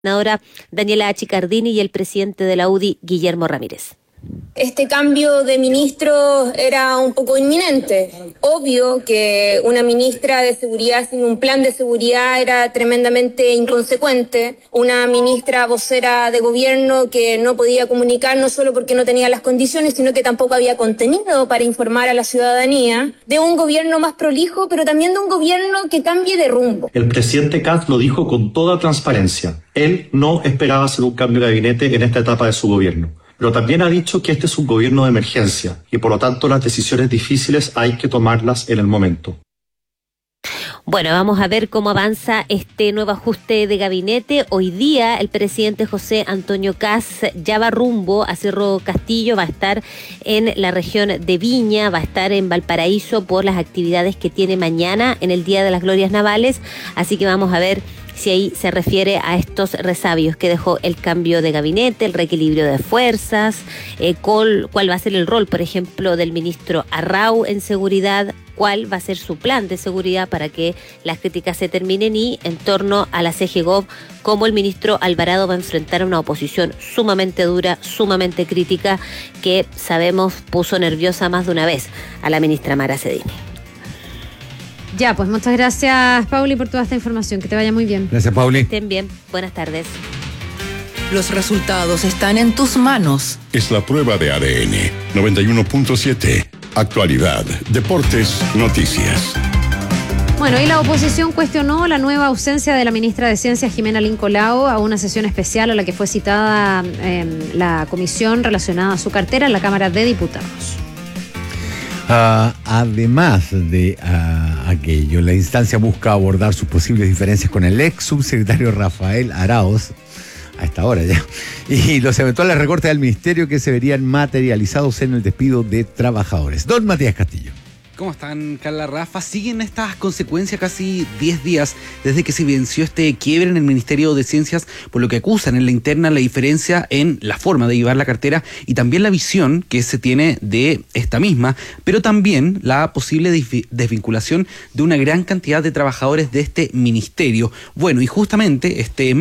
Senadora Daniela Achicardini y el presidente de la UDI, Guillermo Ramírez. Este cambio de ministro era un poco inminente. Obvio que una ministra de seguridad sin un plan de seguridad era tremendamente inconsecuente. Una ministra vocera de gobierno que no podía comunicar no solo porque no tenía las condiciones, sino que tampoco había contenido para informar a la ciudadanía. De un gobierno más prolijo, pero también de un gobierno que cambie de rumbo. El presidente Kast lo dijo con toda transparencia. Él no esperaba hacer un cambio de gabinete en esta etapa de su gobierno. Pero también ha dicho que este es un gobierno de emergencia y por lo tanto las decisiones difíciles hay que tomarlas en el momento. Bueno, vamos a ver cómo avanza este nuevo ajuste de gabinete. Hoy día el presidente José Antonio Kast ya va rumbo a Cerro Castillo, va a estar en la región de Viña, va a estar en Valparaíso por las actividades que tiene mañana en el Día de las Glorias Navales, así que vamos a ver si ahí se refiere a estos resabios que dejó el cambio de gabinete, el reequilibrio de fuerzas, cuál va a ser el rol, por ejemplo, del ministro Arrau en seguridad, cuál va a ser su plan de seguridad para que las críticas se terminen y en torno a la CGGOV, cómo el ministro Alvarado va a enfrentar a una oposición sumamente dura, sumamente crítica, que sabemos puso nerviosa más de una vez a la ministra Mara Cedini. Ya, pues muchas gracias, Pauli, por toda esta información. Que te vaya muy bien. Gracias, Pauli. Estén bien. Buenas tardes. Los resultados están en tus manos. Es la prueba de ADN 91.7. Actualidad, deportes, noticias. Bueno, y la oposición cuestionó la nueva ausencia de la ministra de Ciencias, Jimena Lincolao, a una sesión especial a la que fue citada la comisión relacionada a su cartera en la Cámara de Diputados. Además de aquello, la instancia busca abordar sus posibles diferencias con el ex subsecretario Rafael Araoz, a esta hora ya, y los eventuales recortes del ministerio que se verían materializados en el despido de trabajadores. Don Matías Castillo. ¿Cómo están, Carla, Rafa? Siguen estas consecuencias casi 10 días desde que se venció este quiebre en el Ministerio de Ciencias, por lo que acusan en la interna la diferencia en la forma de llevar la cartera y también la visión que se tiene de esta misma, pero también la posible desvinculación de una gran cantidad de trabajadores de este ministerio. Bueno, y justamente este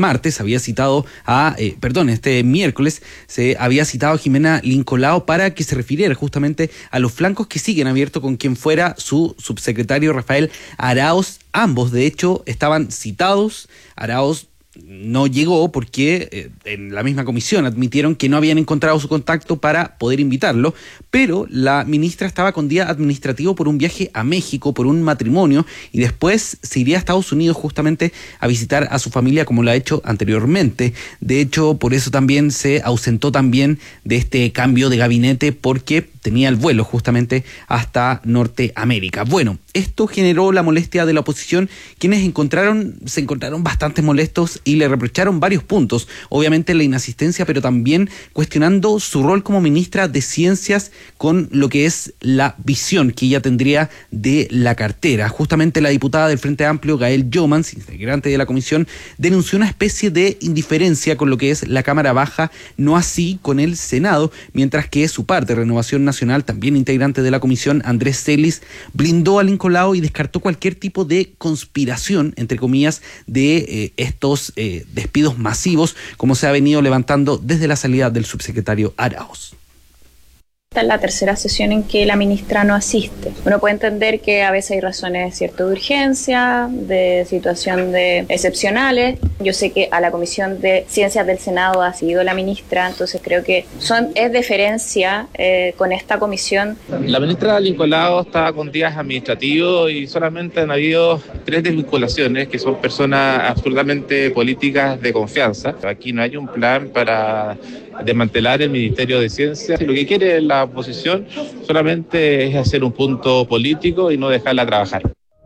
miércoles se había citado a Jimena Lincolao para que se refiriera justamente a los flancos que siguen abiertos con quien fuera su subsecretario Rafael Araoz. Ambos, de hecho, estaban citados. Araoz no llegó porque en la misma comisión admitieron que no habían encontrado su contacto para poder invitarlo, pero la ministra estaba con día administrativo por un viaje a México, por un matrimonio, y después se iría a Estados Unidos justamente a visitar a su familia como lo ha hecho anteriormente. De hecho, por eso también se ausentó también de este cambio de gabinete, porque tenía el vuelo justamente hasta Norteamérica. Bueno, esto generó la molestia de la oposición, quienes se encontraron bastante molestos y le reprocharon varios puntos. Obviamente la inasistencia, pero también cuestionando su rol como ministra de Ciencias con lo que es la visión que ella tendría de la cartera. Justamente la diputada del Frente Amplio, Gael Jomans, integrante de la comisión, denunció una especie de indiferencia con lo que es la Cámara Baja, no así con el Senado, mientras que su parte, Renovación Nacional, también integrante de la comisión, Andrés Celis, blindó a Lincolao y descartó cualquier tipo de conspiración, entre comillas, de estos despidos masivos, como se ha venido levantando desde la salida del subsecretario Araoz. Esta es la tercera sesión en que la ministra no asiste. Uno puede entender que a veces hay razones de urgencia, de situación de excepcionales. Yo sé que a la Comisión de Ciencias del Senado ha sido la ministra, entonces creo que es deferencia con esta comisión. La ministra Lincolao está con días administrativos y solamente han habido 3 desvinculaciones, que son personas absolutamente políticas de confianza. Aquí no hay un plan para desmantelar el Ministerio de Ciencias. Lo que quiere la oposición solamente es hacer un punto político y no dejarla trabajar.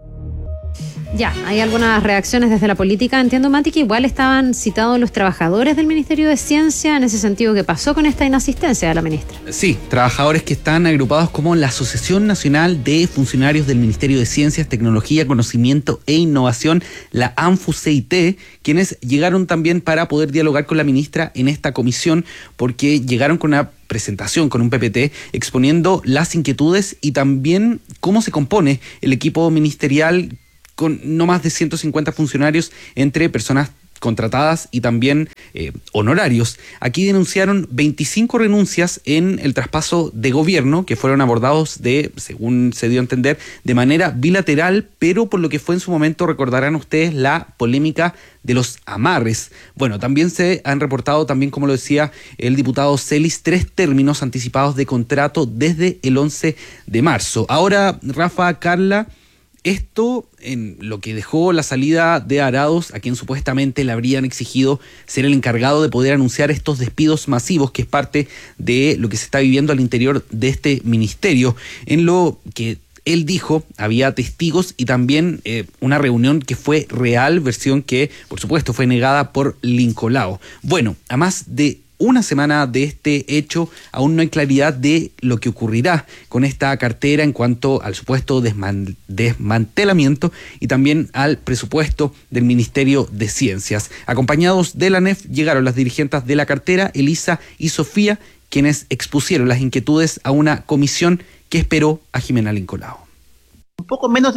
Ya, hay algunas reacciones desde la política. Entiendo, Mati, que igual estaban citados los trabajadores del Ministerio de Ciencia. En ese sentido, ¿qué pasó con esta inasistencia de la ministra? Sí, trabajadores que están agrupados como la Asociación Nacional de Funcionarios del Ministerio de Ciencias, Tecnología, Conocimiento e Innovación, la ANFU-CIT, quienes llegaron también para poder dialogar con la ministra en esta comisión, porque llegaron con una presentación, con un PPT, exponiendo las inquietudes y también cómo se compone el equipo ministerial con no más de 150 funcionarios entre personas contratadas y también honorarios. Aquí denunciaron 25 renuncias en el traspaso de gobierno que fueron abordados según se dio a entender, de manera bilateral, pero por lo que fue en su momento, recordarán ustedes, la polémica de los amarres. Bueno, también se han reportado, también como lo decía el diputado Celis, 3 términos anticipados de contrato desde el 11 de marzo. Ahora, Rafa, Carla, esto en lo que dejó la salida de Arauz, a quien supuestamente le habrían exigido ser el encargado de poder anunciar estos despidos masivos, que es parte de lo que se está viviendo al interior de este ministerio, en lo que él dijo, había testigos y también una reunión que fue real, versión que, por supuesto, fue negada por Lincolao. Bueno, a más de una semana de este hecho, aún no hay claridad de lo que ocurrirá con esta cartera en cuanto al supuesto desmantelamiento y también al presupuesto del Ministerio de Ciencias. Acompañados de la ANEF llegaron las dirigentes de la cartera, Elisa y Sofía, quienes expusieron las inquietudes a una comisión que esperó a Jimena Lincolao. Un poco menos de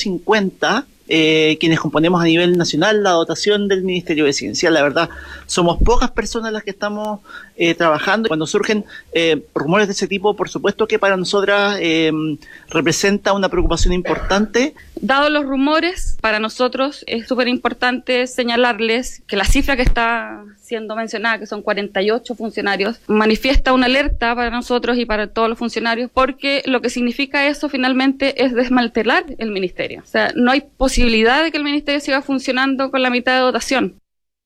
150 quienes componemos a nivel nacional la dotación del Ministerio de Ciencia. La verdad, somos pocas personas las que estamos trabajando. Cuando surgen rumores de ese tipo, por supuesto que para nosotras representa una preocupación importante. Dado los rumores, para nosotros es súper importante señalarles que la cifra que está siendo mencionada, que son 48 funcionarios, manifiesta una alerta para nosotros y para todos los funcionarios, porque lo que significa eso finalmente es desmantelar el ministerio. O sea, no hay posibilidad de que el ministerio siga funcionando con la mitad de dotación.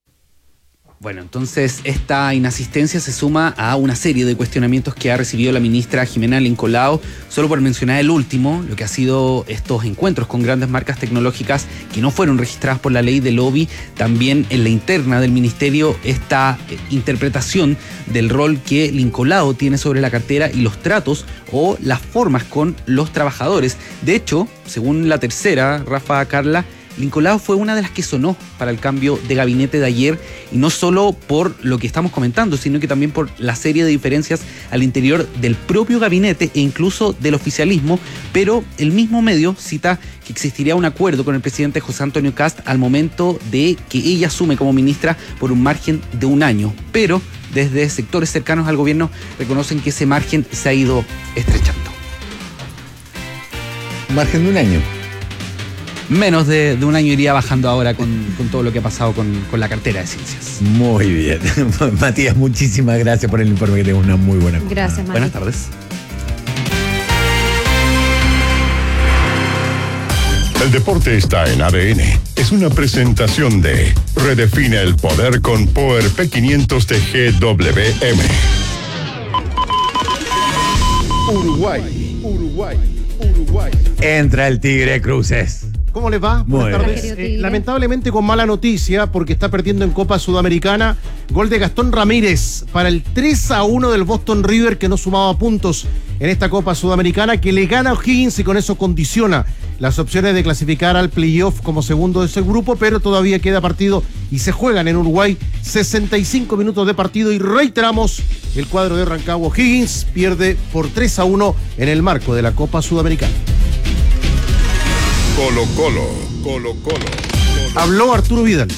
Bueno, entonces esta inasistencia se suma a una serie de cuestionamientos que ha recibido la ministra Jimena Lincolao, solo por mencionar el último, lo que ha sido estos encuentros con grandes marcas tecnológicas que no fueron registradas por la ley de lobby, también en la interna del ministerio esta interpretación del rol que Lincolao tiene sobre la cartera y los tratos o las formas con los trabajadores. De hecho, según La Tercera, Rafa, Carla, Lincolao fue una de las que sonó para el cambio de gabinete de ayer, y no solo por lo que estamos comentando, sino que también por la serie de diferencias al interior del propio gabinete e incluso del oficialismo, pero el mismo medio cita que existiría un acuerdo con el presidente José Antonio Kast al momento de que ella asume como ministra por un margen de 1 año, pero desde sectores cercanos al gobierno reconocen que ese margen se ha ido estrechando. Margen de 1 año. Menos de 1 año iría bajando ahora con todo lo que ha pasado con la cartera de ciencias. Muy bien. Matías, muchísimas gracias por el informe, que tengo una muy buena. Gracias, Matías. Buenas tardes. El deporte está en ADN. Es una presentación de Redefine el poder con Power P500 de GWM. Uruguay. Entra el Tigre Cruces. ¿Cómo les va? Buenas tardes. Lamentablemente con mala noticia, porque está perdiendo en Copa Sudamericana. Gol de Gastón Ramírez para el 3-1 del Boston River, que no sumaba puntos en esta Copa Sudamericana, que le gana a O'Higgins y con eso condiciona las opciones de clasificar al playoff como segundo de ese grupo, pero todavía queda partido y se juegan en Uruguay 65 minutos de partido, y reiteramos, el cuadro de Rancagua, O'Higgins, pierde por 3-1 en el marco de la Copa Sudamericana. Colo. Habló Arturo Vidal.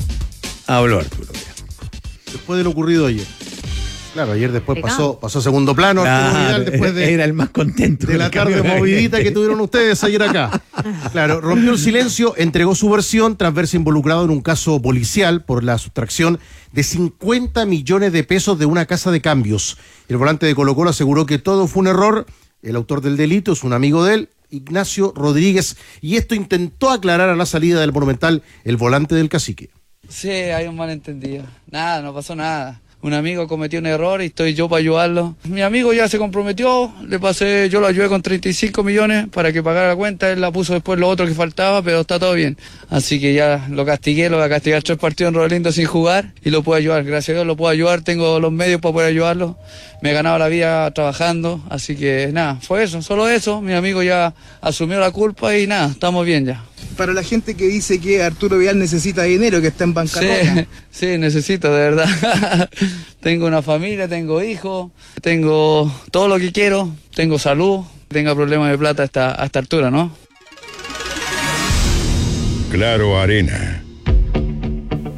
Después de lo ocurrido ayer. Claro, ayer después pasó a segundo plano Arturo Vidal, después era el más contento de la tarde movidita que tuvieron ustedes ayer acá. Claro, rompió el silencio, entregó su versión tras verse involucrado en un caso policial por la sustracción de 50 millones de pesos de una casa de cambios. El volante de Colo-Colo aseguró que todo fue un error. El autor del delito es un amigo de él, Ignacio Rodríguez, y esto intentó aclarar a la salida del Monumental el volante del Cacique. Sí, hay un malentendido. Nada, no pasó nada. Un amigo cometió un error y estoy yo para ayudarlo. Mi amigo ya se comprometió, yo lo ayudé con 35 millones para que pagara la cuenta, él la puso después lo otro que faltaba, pero está todo bien. Así que ya lo castigué, lo voy a castigar 3 partidos en Rodelindo sin jugar y lo puedo ayudar. Gracias a Dios lo puedo ayudar, tengo los medios para poder ayudarlo. Me he ganado la vida trabajando, así que nada, fue eso, solo eso. Mi amigo ya asumió la culpa y nada, estamos bien ya. Para la gente que dice que Arturo Vidal necesita dinero, que está en bancarrota. Sí, necesito, de verdad. Tengo una familia, tengo hijos, tengo todo lo que quiero, tengo salud, tengo problemas de plata a esta altura, ¿no? Claro Arena.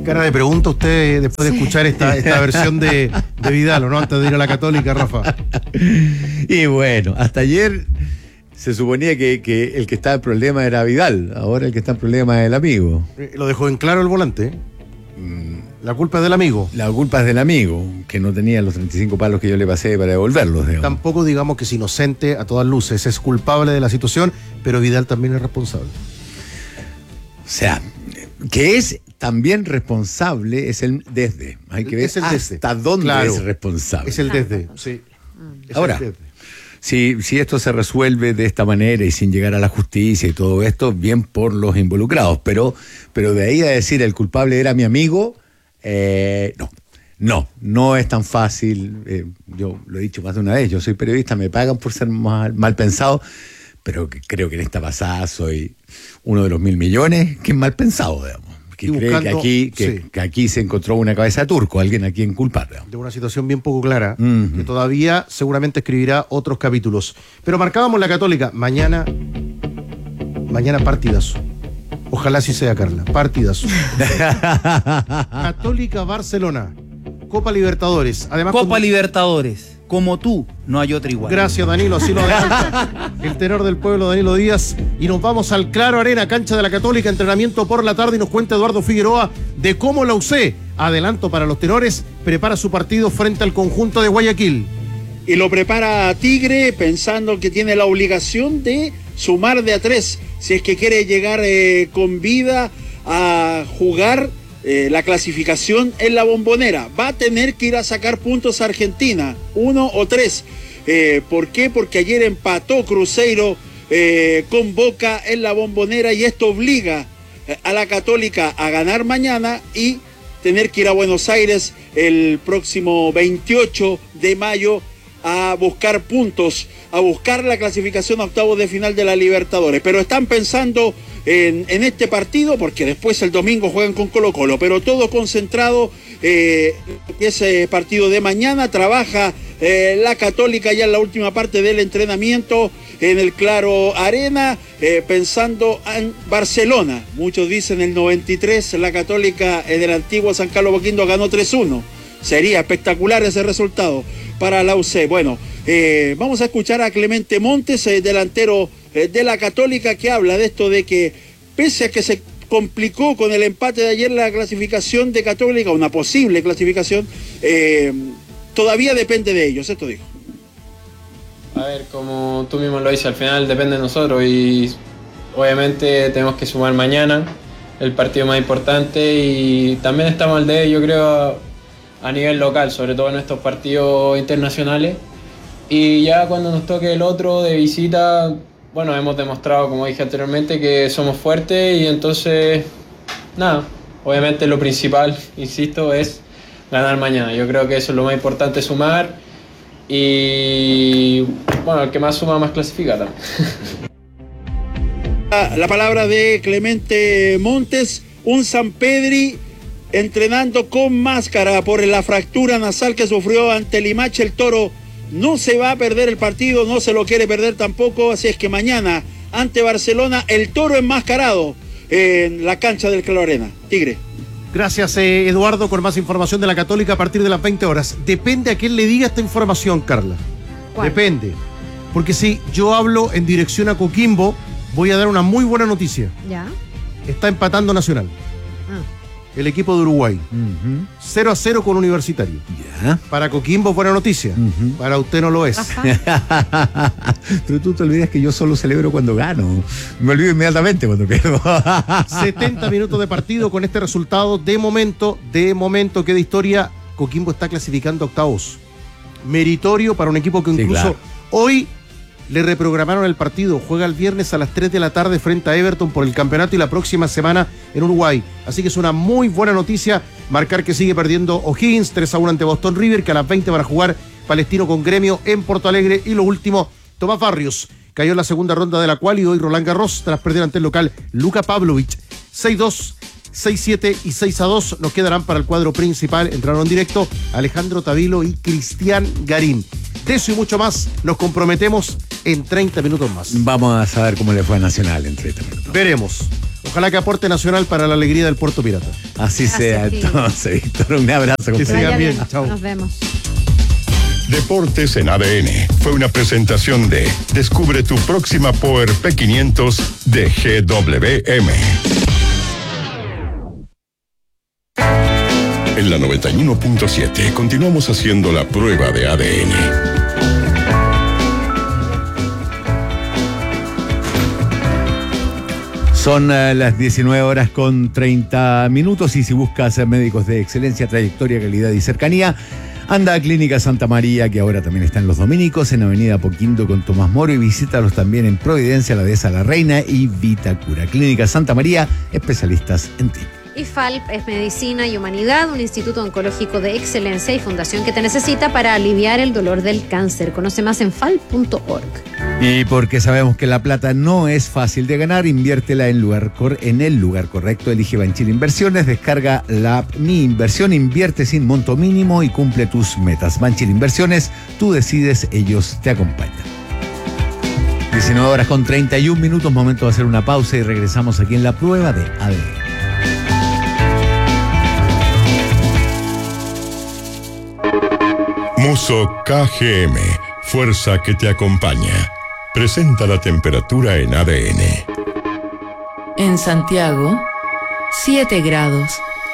Cara de pregunta usted después de escuchar esta versión de Vidal, ¿o no? Antes de ir a la Católica, Rafa. Y bueno, hasta ayer se suponía que el que estaba en problema era Vidal. Ahora el que está en problema es el amigo. Lo dejó en claro el volante. La culpa es del amigo. La culpa es del amigo, que no tenía los 35 palos que yo le pasé para devolverlos. Digamos. Tampoco digamos que es inocente a todas luces, es culpable de la situación, pero Vidal también es responsable. O sea, que es también responsable es el desde. Hay que ver hasta dónde es responsable. Es el desde, sí. Ahora, si esto se resuelve de esta manera y sin llegar a la justicia y todo esto, bien por los involucrados, pero de ahí a decir el culpable era mi amigo, no es tan fácil. Yo lo he dicho más de una vez, yo soy periodista, me pagan por ser mal pensado, pero creo que en esta pasada soy uno de los 1.000 millones que es mal pensado, digamos. Que cree que aquí se encontró una cabeza de turco, alguien a quien culpar. Digamos. De una situación bien poco clara, que todavía seguramente escribirá otros capítulos. Pero marcábamos la Católica. Mañana partidazo. Ojalá sí sea, Carla. Partidazo. Católica Barcelona. Copa Libertadores. Además, Copa Libertadores. Como tú, no hay otra igual. Gracias, Danilo, así lo adelanta el tenor del pueblo, Danilo Díaz. Y nos vamos al Claro Arena, cancha de la Católica, entrenamiento por la tarde, y nos cuenta Eduardo Figueroa de cómo la UC, adelanto para los tenores, prepara su partido frente al conjunto de Guayaquil. Y lo prepara Tigre pensando que tiene la obligación de sumar de a 3, si es que quiere llegar con vida a jugar la clasificación en la Bombonera. Va a tener que ir a sacar puntos a Argentina, 1 o 3. ¿Por qué? Porque ayer empató Cruzeiro con Boca en la Bombonera, y esto obliga a la Católica a ganar mañana y tener que ir a Buenos Aires el próximo 28 de mayo a buscar puntos, a buscar la clasificación a octavos de final de la Libertadores. Pero están pensando en este partido, porque después el domingo juegan con Colo-Colo, pero todo concentrado ese partido de mañana. Trabaja la Católica ya en la última parte del entrenamiento en el Claro Arena, pensando en Barcelona. Muchos dicen el 93 la Católica en el antiguo San Carlos Boquindo ganó 3-1. Sería espectacular ese resultado para la UC. Bueno, vamos a escuchar a Clemente Montes, delantero de la Católica, que habla de esto de que pese a que se complicó con el empate de ayer la clasificación de Católica, una posible clasificación, todavía depende de ellos. Esto dijo. A ver, como tú mismo lo dices, al final depende de nosotros y obviamente tenemos que sumar mañana, el partido más importante, y también estamos al debe, yo creo, a nivel local, sobre todo en estos partidos internacionales. Y ya cuando nos toque el otro de visita, bueno, hemos demostrado, como dije anteriormente, que somos fuertes, y entonces, nada, obviamente lo principal, insisto, es ganar mañana. Yo creo que eso es lo más importante, sumar, y bueno, el que más suma más clasifica también. La palabra de Clemente Montes, un Sampedri entrenando con máscara por la fractura nasal que sufrió ante Limache. El Toro no se va a perder el partido, no se lo quiere perder tampoco, así es que mañana ante Barcelona el Toro enmascarado en la cancha del Claro Arena. Tigre. Gracias, Eduardo, con más información de la Católica a partir de las 20 horas. Depende a quién le diga esta información, Carla. ¿Cuál? Depende. Porque si yo hablo en dirección a Coquimbo, voy a dar una muy buena noticia. ¿Ya? Está empatando Nacional. El equipo de Uruguay. 0-0 con Universitario. Ya. Para Coquimbo, buena noticia. Para usted no lo es. Pero tú te olvidas que yo solo celebro cuando gano. Me olvido inmediatamente cuando pierdo. 70 minutos de partido con este resultado. De momento, queda historia. Coquimbo está clasificando octavos. Meritorio para un equipo que incluso hoy le reprogramaron el partido. Juega el viernes a las 3 de la tarde frente a Everton por el campeonato, y la próxima semana en Uruguay. Así que es una muy buena noticia marcar que sigue perdiendo O'Higgins 3-1 ante Boston River, que a las 20 van a jugar Palestino con Gremio en Porto Alegre. Y lo último, Tomás Barrios cayó en la segunda ronda de la cual, y hoy Roland Garros tras perder ante el local Luka Pavlovich 6-2, 6-7 y 6-2. Nos quedarán para el cuadro principal. Entraron en directo Alejandro Tavilo y Cristian Garín. De eso y mucho más nos comprometemos en 30 minutos más. Vamos a saber cómo le fue a Nacional en 30 minutos. Veremos. Ojalá que aporte Nacional para la alegría del Puerto Pirata. Así sea, entonces, Víctor, un abrazo. Que sigan bien. Chao. Nos vemos. Deportes en ADN fue una presentación de Descubre tu próxima Power P500 de GWM. En la 91.7 continuamos haciendo la prueba de ADN. Son las 19:30 y si buscas médicos de excelencia, trayectoria, calidad y cercanía, anda a Clínica Santa María, que ahora también está en Los Dominicos, en Avenida Apoquindo con Tomás Moro, y visítalos también en Providencia, La Dehesa La Reina y Vitacura. Clínica Santa María, especialistas en ti. IFALP es Medicina y Humanidad, un instituto oncológico de excelencia y fundación que te necesita para aliviar el dolor del cáncer. Conoce más en falp.org. Y porque sabemos que la plata no es fácil de ganar, inviértela en el lugar correcto. Elige Banchile Inversiones, descarga la app Mi Inversión, invierte sin monto mínimo y cumple tus metas. Banchile Inversiones, tú decides, ellos te acompañan. 19:31, momento de hacer una pausa y regresamos aquí en la prueba de ADN. Muso KGM, fuerza que te acompaña. Presenta la temperatura en ADN. En Santiago, 7 grados.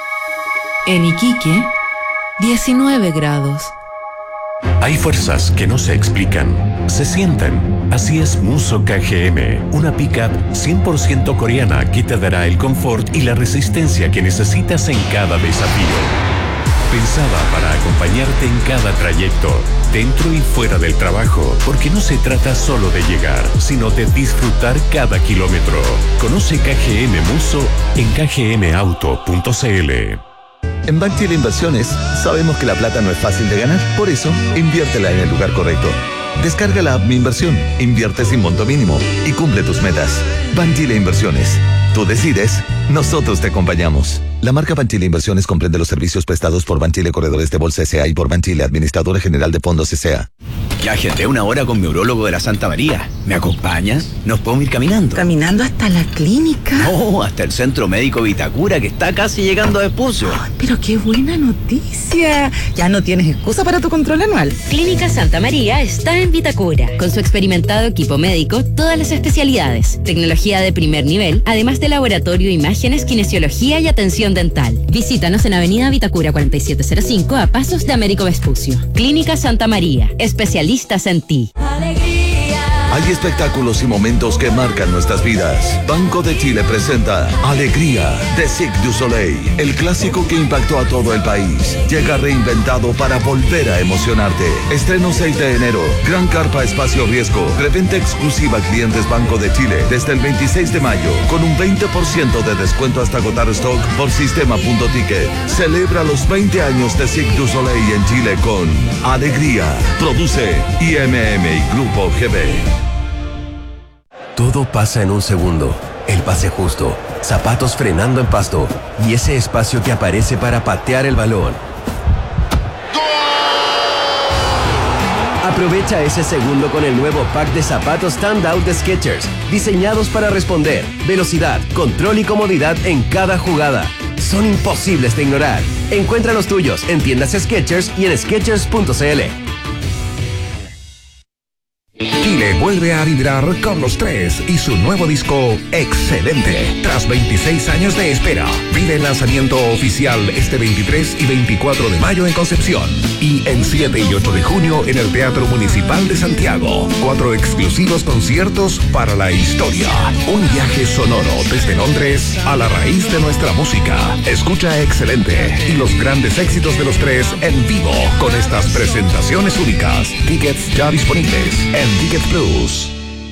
En Iquique, 19 grados. Hay fuerzas que no se explican, se sienten. Así es Muso KGM, una pickup 100% coreana que te dará el confort y la resistencia que necesitas en cada desafío. Pensada para acompañarte en cada trayecto, dentro y fuera del trabajo, porque no se trata solo de llegar, sino de disfrutar cada kilómetro. Conoce KGM Muso en kgmauto.cl. En Banchile Inversiones sabemos que la plata no es fácil de ganar, por eso inviértela en el lugar correcto. Descarga la app Mi Inversión, invierte sin monto mínimo y cumple tus metas. Banchile Inversiones. Tú decides, nosotros te acompañamos. La marca Banchile Inversiones comprende los servicios prestados por Banchile Corredores de Bolsa S.A. y por Banchile Administradora General de Fondos S.A. Ya agendé una hora con mi urólogo de la Santa María. ¿Me acompañas? Nos podemos ir caminando. ¿Caminando hasta la clínica? No, hasta el Centro Médico Vitacura, que está casi llegando a Vespucio. Pero qué buena noticia. Ya no tienes excusa para tu control anual. Clínica Santa María está en Vitacura. Con su experimentado equipo médico, todas las especialidades, tecnología de primer nivel, además de laboratorio, imágenes, kinesiología y atención dental. Visítanos en Avenida Vitacura 4705 a pasos de Américo Vespucio. Clínica Santa María, especialistas en ti. Hay espectáculos y momentos que marcan nuestras vidas. Banco de Chile presenta Alegría de Cirque du Soleil, el clásico que impactó a todo el país. Llega reinventado para volver a emocionarte. Estreno 6 de enero. Gran carpa espacio riesgo. Reventa exclusiva a clientes Banco de Chile desde el 26 de mayo con un 20% de descuento hasta agotar stock por sistema.ticket. Celebra los 20 años de Cirque du Soleil en Chile con Alegría. Produce IMM y Grupo GB. Todo pasa en un segundo. El pase justo, zapatos frenando en pasto y ese espacio que aparece para patear el balón. Aprovecha ese segundo con el nuevo pack de zapatos Standout de Skechers, diseñados para responder, velocidad, control y comodidad en cada jugada. Son imposibles de ignorar. Encuentra los tuyos en tiendas Skechers y en Skechers.cl. Chile vuelve a vibrar con Los Tres y su nuevo disco Excelente. Tras 26 años de espera, vive el lanzamiento oficial este 23 y 24 de mayo en Concepción y el 7 y 8 de junio en el Teatro Municipal de Santiago. 4 exclusivos conciertos para la historia. Un viaje sonoro desde Londres a la raíz de nuestra música. Escucha Excelente y los grandes éxitos de Los Tres en vivo con estas presentaciones únicas. Tickets ya disponibles en Ticket Plus.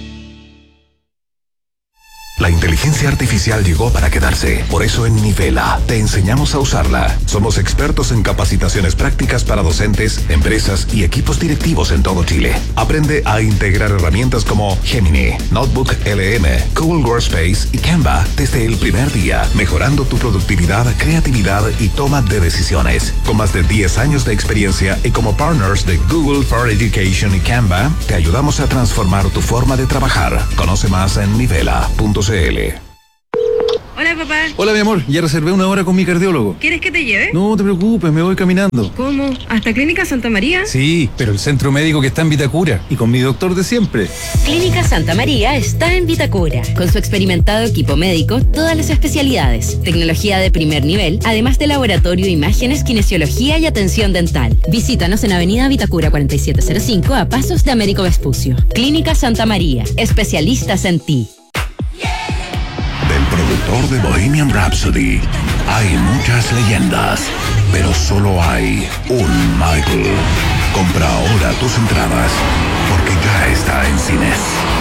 La inteligencia artificial llegó para quedarse. Por eso en Nivela te enseñamos a usarla. Somos expertos en capacitaciones prácticas para docentes, empresas y equipos directivos en todo Chile. Aprende a integrar herramientas como Gemini, Notebook LM, Google Workspace y Canva desde el primer día, mejorando tu productividad, creatividad y toma de decisiones. Con más de 10 años de experiencia y como partners de Google for Education y Canva, te ayudamos a transformar tu forma de trabajar. Conoce más en nivela.cl. Hola, papá. Hola, mi amor. Ya reservé una hora con mi cardiólogo. ¿Quieres que te lleve? No te preocupes, me voy caminando. ¿Cómo? ¿Hasta Clínica Santa María? Sí, pero el centro médico que está en Vitacura. Y con mi doctor de siempre. Clínica Santa María está en Vitacura. Con su experimentado equipo médico, todas las especialidades. Tecnología de primer nivel, además de laboratorio, imágenes, kinesiología y atención dental. Visítanos en Avenida Vitacura 4705 a pasos de Américo Vespucio. Clínica Santa María. Especialistas en ti. Del productor de Bohemian Rhapsody hay muchas leyendas, pero solo hay un Michael. Compra ahora tus entradas, porque ya está en cines.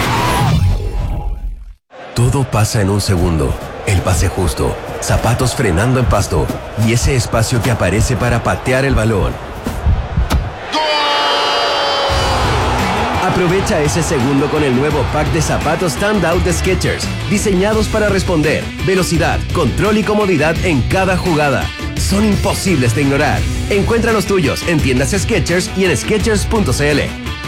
Todo pasa en un segundo. El pase justo, zapatos frenando en pasto y ese espacio que aparece para patear el balón. Aprovecha ese segundo con el nuevo pack de zapatos Standout de Skechers, diseñados para responder, velocidad, control y comodidad en cada jugada. Son imposibles de ignorar. Encuentra los tuyos en tiendas Skechers y en Skechers.cl.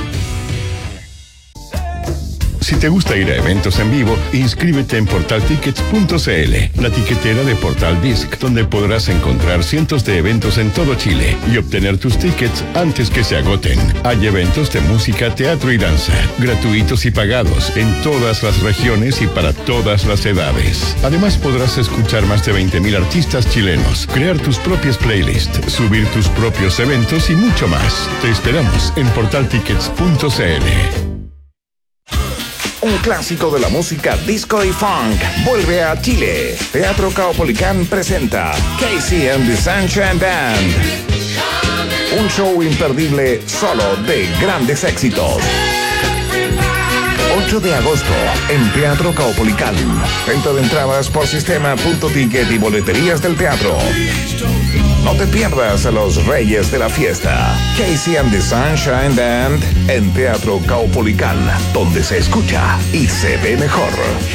Si te gusta ir a eventos en vivo, inscríbete en portaltickets.cl, la tiquetera de Portal Disc, donde podrás encontrar cientos de eventos en todo Chile y obtener tus tickets antes que se agoten. Hay eventos de música, teatro y danza, gratuitos y pagados, en todas las regiones y para todas las edades. Además, podrás escuchar más de 20.000 artistas chilenos, crear tus propias playlists, subir tus propios eventos y mucho más. Te esperamos en portaltickets.cl. Un clásico de la música disco y funk vuelve a Chile. Teatro Caupolicán presenta Casey and the Sunshine Band. Un show imperdible solo de grandes éxitos. 8 de agosto en Teatro Caupolicán. Venta de entradas por sistema.ticket y boleterías del teatro. No te pierdas a los reyes de la fiesta. Casey and the Sunshine Band en Teatro Caupolicán, donde se escucha y se ve mejor.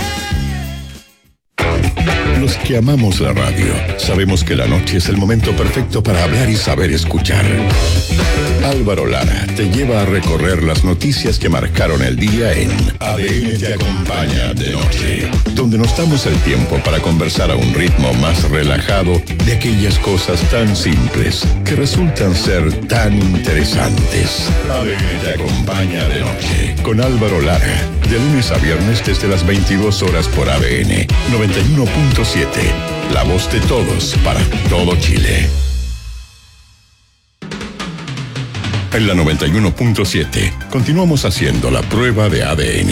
Los que amamos la radio sabemos que la noche es el momento perfecto para hablar y saber escuchar. Álvaro Lara te lleva a recorrer las noticias que marcaron el día en ADN te acompaña de noche, donde nos damos el tiempo para conversar a un ritmo más relajado de aquellas cosas tan simples que resultan ser tan interesantes. ADN te acompaña de noche con Álvaro Lara, de lunes a viernes desde las 22 horas por ADN 91.7, la voz de todos para todo Chile. En la 91.7 continuamos haciendo la prueba de ADN.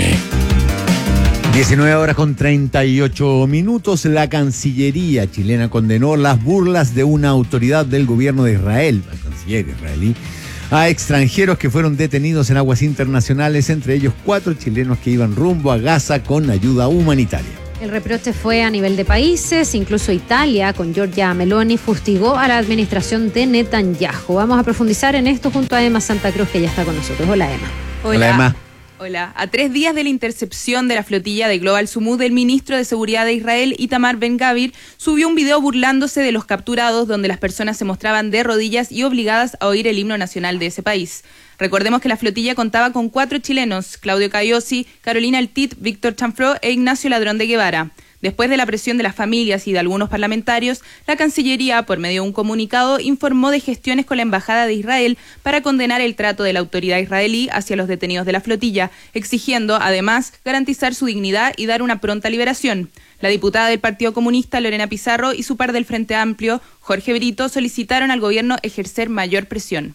19 horas con 38 minutos. La Cancillería chilena condenó las burlas de una autoridad del gobierno de Israel, el canciller israelí, a extranjeros que fueron detenidos en aguas internacionales, entre ellos 4 chilenos que iban rumbo a Gaza con ayuda humanitaria. El reproche fue a nivel de países, incluso Italia, con Giorgia Meloni, fustigó a la administración de Netanyahu. Vamos a profundizar en esto junto a Emma Santa Cruz, que ya está con nosotros. Hola, Emma. Hola, Emma. Hola. A 3 días de la intercepción de la flotilla de Global Sumud, el ministro de Seguridad de Israel, Itamar Ben-Gavir, subió un video burlándose de los capturados, donde las personas se mostraban de rodillas y obligadas a oír el himno nacional de ese país. Recordemos que la flotilla contaba con 4 chilenos: Claudio Cayosi, Carolina Altit, Víctor Chanfró e Ignacio Ladrón de Guevara. Después de la presión de las familias y de algunos parlamentarios, la Cancillería, por medio de un comunicado, informó de gestiones con la Embajada de Israel para condenar el trato de la autoridad israelí hacia los detenidos de la flotilla, exigiendo, además, garantizar su dignidad y dar una pronta liberación. La diputada del Partido Comunista, Lorena Pizarro, y su par del Frente Amplio, Jorge Brito, solicitaron al gobierno ejercer mayor presión.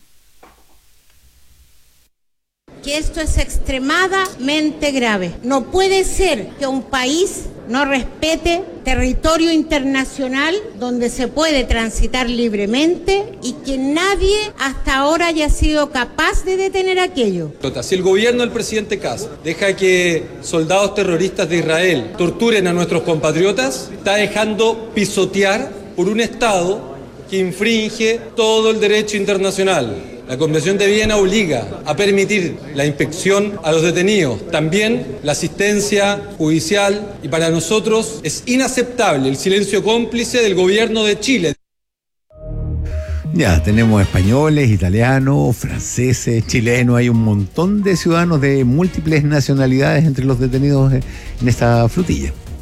Que esto es extremadamente grave. No puede ser que un país no respete territorio internacional donde se puede transitar libremente y que nadie hasta ahora haya sido capaz de detener aquello. Si el gobierno del presidente Kass deja que soldados terroristas de Israel torturen a nuestros compatriotas, está dejando pisotear por un Estado que infringe todo el derecho internacional. La Convención de Viena obliga a permitir la inspección a los detenidos, también la asistencia judicial, y para nosotros es inaceptable el silencio cómplice del gobierno de Chile. Ya, tenemos españoles, italianos, franceses, chilenos, hay un montón de ciudadanos de múltiples nacionalidades entre los detenidos en esta flotilla.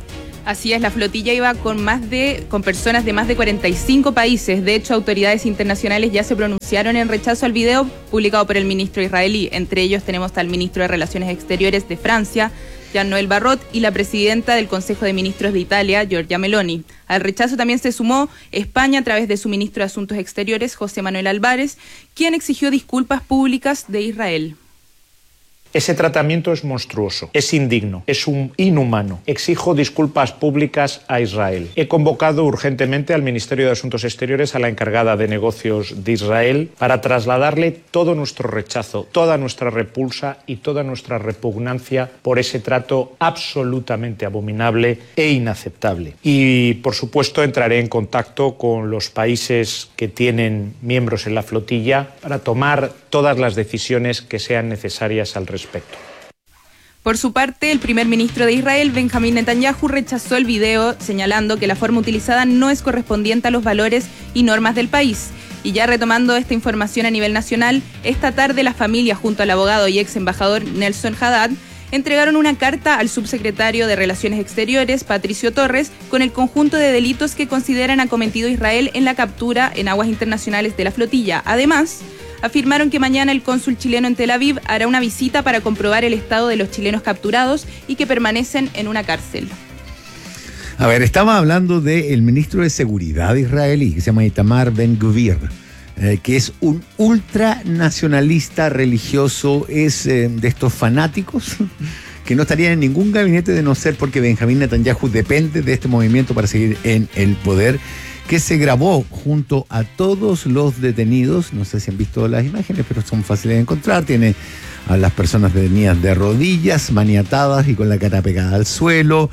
Así es, la flotilla iba con personas de más de 45 países. De hecho, autoridades internacionales ya se pronunciaron en rechazo al video publicado por el ministro israelí. Entre ellos tenemos al ministro de Relaciones Exteriores de Francia, Jean-Noël Barrot, y la presidenta del Consejo de Ministros de Italia, Giorgia Meloni. Al rechazo también se sumó España a través de su ministro de Asuntos Exteriores, José Manuel Álvarez, quien exigió disculpas públicas de Israel. Ese tratamiento es monstruoso, es indigno, es inhumano. Exijo disculpas públicas a Israel. He convocado urgentemente al Ministerio de Asuntos Exteriores, a la encargada de negocios de Israel, para trasladarle todo nuestro rechazo, toda nuestra repulsa y toda nuestra repugnancia por ese trato absolutamente abominable e inaceptable. Y, por supuesto, entraré en contacto con los países que tienen miembros en la flotilla para tomar todas las decisiones que sean necesarias al respecto. Por su parte, el primer ministro de Israel, Benjamín Netanyahu, rechazó el video, señalando que la forma utilizada no es correspondiente a los valores y normas del país. Y ya retomando esta información a nivel nacional, esta tarde la familia, junto al abogado y ex embajador Nelson Haddad, entregaron una carta al subsecretario de Relaciones Exteriores, Patricio Torres, con el conjunto de delitos que consideran ha cometido Israel en la captura en aguas internacionales de la flotilla. Además, afirmaron que mañana el cónsul chileno en Tel Aviv hará una visita para comprobar el estado de los chilenos capturados y que permanecen en una cárcel. A ver, estamos hablando del ministro de Seguridad israelí, que se llama Itamar Ben-Gvir, que es un ultranacionalista religioso, es de estos fanáticos que no estarían en ningún gabinete de no ser porque Benjamín Netanyahu depende de este movimiento para seguir en el poder, que se grabó junto a todos los detenidos. No sé si han visto las imágenes, pero son fáciles de encontrar. Tiene a las personas detenidas de rodillas, maniatadas y con la cara pegada al suelo.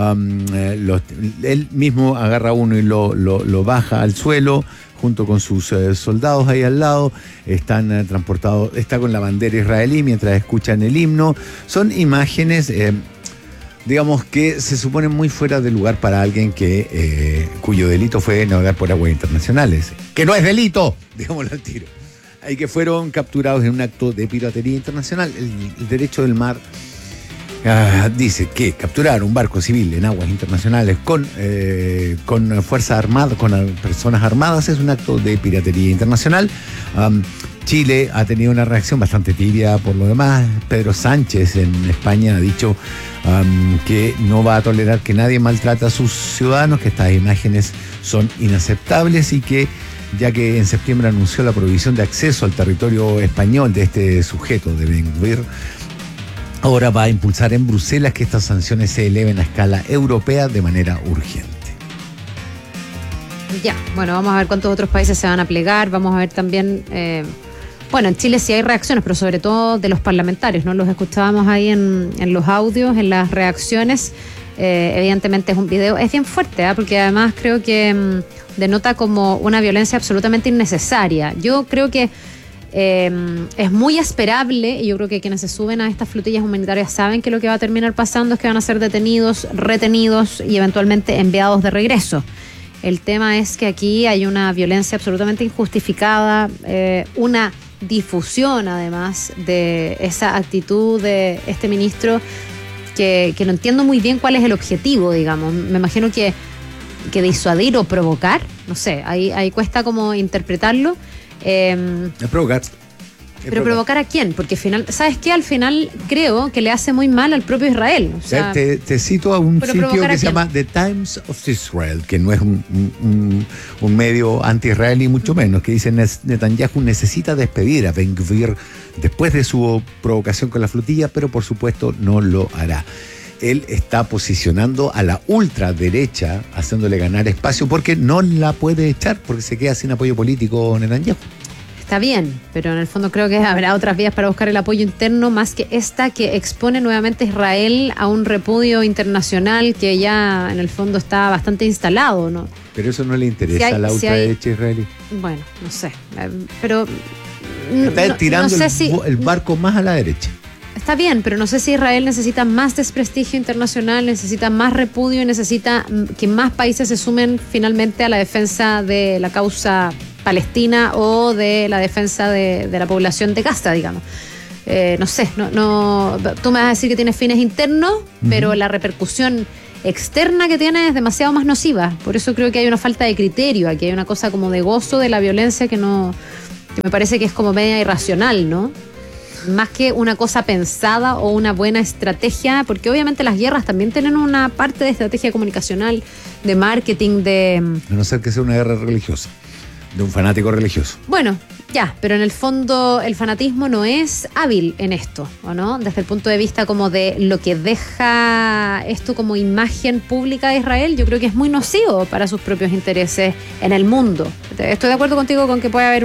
Él mismo agarra a uno y lo baja al suelo junto con sus soldados ahí al lado. Están transportados, está con la bandera israelí mientras escuchan el himno. Son imágenes digamos que se suponen muy fuera de lugar para alguien cuyo delito fue navegar por aguas internacionales, que no es delito, digámoslo al tiro. Hay que fueron capturados en un acto de piratería internacional. El derecho del mar dice que capturar un barco civil en aguas internacionales con fuerzas armadas, con personas armadas, es un acto de piratería internacional. Chile ha tenido una reacción bastante tibia por lo demás. Pedro Sánchez en España ha dicho que no va a tolerar que nadie maltrate a sus ciudadanos, que estas imágenes son inaceptables y que, ya que en septiembre anunció la prohibición de acceso al territorio español de este sujeto de Ben-Gvir, ahora va a impulsar en Bruselas que estas sanciones se eleven a escala europea de manera urgente. Ya, bueno, vamos a ver cuántos otros países se van a plegar, vamos a ver también... Bueno, en Chile sí hay reacciones, pero sobre todo de los parlamentarios, ¿no? Los escuchábamos ahí en los audios, en las reacciones. Evidentemente es un video, es bien fuerte, porque además creo que denota como una violencia absolutamente innecesaria. Yo creo que es muy esperable, y yo creo que quienes se suben a estas flotillas humanitarias saben que lo que va a terminar pasando es que van a ser detenidos, retenidos y eventualmente enviados de regreso. El tema es que aquí hay una violencia absolutamente injustificada, una difusión además de esa actitud de este ministro que no entiendo muy bien cuál es el objetivo, digamos. Me imagino que disuadir o provocar, no sé, ahí cuesta como interpretarlo. Es provocar. Pero provocar ¿a quién? Porque ¿sabes qué? Al final creo que le hace muy mal al propio Israel. O sea, te cito a un sitio que se llama The Times of Israel, que no es un medio anti-israelí, mucho menos, que dice Netanyahu necesita despedir a Ben-Gvir después de su provocación con la flotilla, pero por supuesto no lo hará. Él está posicionando a la ultraderecha, haciéndole ganar espacio, porque no la puede echar, porque se queda sin apoyo político Netanyahu. Está bien, pero en el fondo creo que habrá otras vías para buscar el apoyo interno más que esta que expone nuevamente a Israel a un repudio internacional que ya en el fondo está bastante instalado, ¿no? Pero eso no le interesa a la ultraderecha israelí. Bueno, no sé, pero... Está tirando el barco más a la derecha. Está bien, pero no sé si Israel necesita más desprestigio internacional, necesita más repudio y necesita que más países se sumen finalmente a la defensa de la causa palestina o de la defensa de la población de Gaza, digamos. No sé, tú me vas a decir que tiene fines internos, pero la repercusión externa que tiene es demasiado más nociva. Por eso creo que hay una falta de criterio, aquí hay una cosa como de gozo de la violencia que me parece que es como media irracional, ¿no? Más que una cosa pensada o una buena estrategia, porque obviamente las guerras también tienen una parte de estrategia comunicacional, de marketing, A no ser que sea una guerra religiosa, de un fanático religioso. Bueno, ya, pero en el fondo el fanatismo no es hábil en esto, ¿o no? Desde el punto de vista como de lo que deja esto como imagen pública de Israel, yo creo que es muy nocivo para sus propios intereses en el mundo. Estoy de acuerdo contigo con que puede haber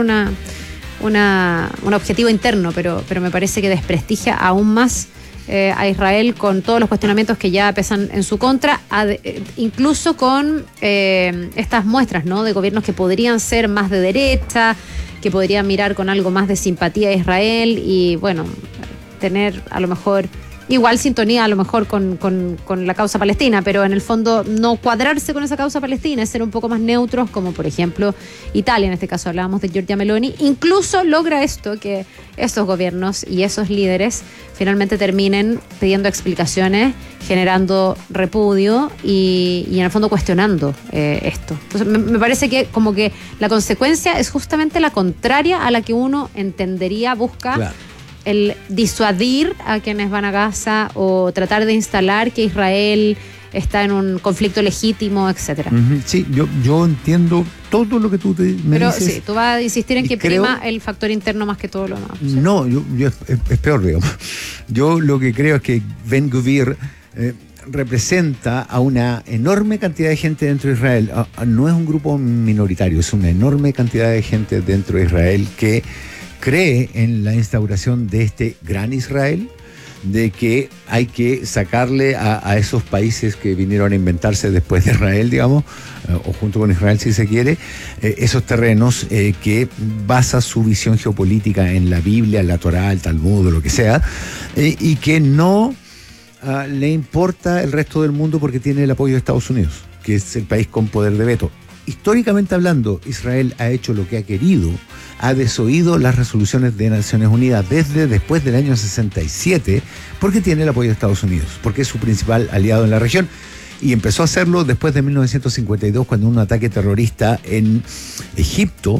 un objetivo interno, pero me parece que desprestigia aún más a Israel con todos los cuestionamientos que ya pesan en su contra, incluso con estas muestras, ¿no?, de gobiernos que podrían ser más de derecha, que podrían mirar con algo más de simpatía a Israel y, bueno, tener a lo mejor igual sintonía a lo mejor con la causa palestina, pero en el fondo no cuadrarse con esa causa palestina, es ser un poco más neutros, como por ejemplo Italia, en este caso hablábamos de Giorgia Meloni, incluso logra esto, que estos gobiernos y esos líderes finalmente terminen pidiendo explicaciones, generando repudio y en el fondo cuestionando esto. Entonces me parece que como que la consecuencia es justamente la contraria a la que uno entendería, busca. Claro. El disuadir a quienes van a Gaza o tratar de instalar que Israel está en un conflicto legítimo, etcétera. Sí, yo entiendo todo lo que tú me pero dices. Pero sí, tú vas a insistir en que prima el factor interno más que todo lo demás. ¿Sí? No, es peor, digamos. Yo lo que creo es que Ben-Gvir representa a una enorme cantidad de gente dentro de Israel. No es un grupo minoritario, es una enorme cantidad de gente dentro de Israel que cree en la instauración de este gran Israel, de que hay que sacarle a esos países que vinieron a inventarse después de Israel, digamos, o junto con Israel si se quiere, esos terrenos que basa su visión geopolítica en la Biblia, en la Torá, el Talmud o lo que sea, y que no le importa el resto del mundo porque tiene el apoyo de Estados Unidos, que es el país con poder de veto. Históricamente hablando, Israel ha hecho lo que ha querido, ha desoído las resoluciones de Naciones Unidas desde después del año 67, porque tiene el apoyo de Estados Unidos, porque es su principal aliado en la región. Y empezó a hacerlo después de 1952, cuando un ataque terrorista en Egipto